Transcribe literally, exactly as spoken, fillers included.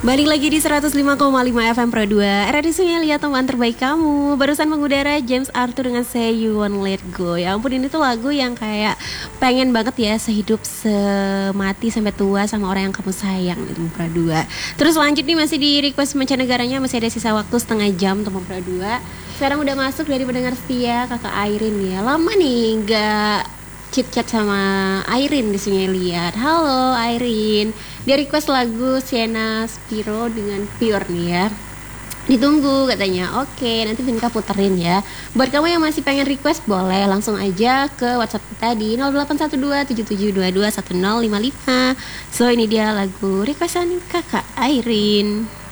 Balik lagi di seratus lima koma lima F M Pro dua R R D Sunyelia, teman terbaik kamu. Barusan mengudara James Arthur dengan Say You Won't Let Go. Ya ampun, ini tuh lagu yang kayak pengen banget ya sehidup semati sampai tua sama orang yang kamu sayang, teman Pro dua. Terus lanjut nih, masih di request mancanegaranya. Masih ada sisa waktu setengah jam, teman Pro dua. Sekarang udah masuk dari pendengar setia Kakak Airin ya. Lama nih gak chit-chat sama Airin di Sunyelia. Halo Airin. Dia request lagu Sienna Spiro dengan Pure nih ya. Ditunggu katanya. Oke, nanti Vinka puterin ya. Buat kamu yang masih pengen request, boleh langsung aja ke WhatsApp kita di nol delapan satu dua tujuh tujuh dua dua satu nol lima lima. So ini dia lagu requestan Kakak Airin.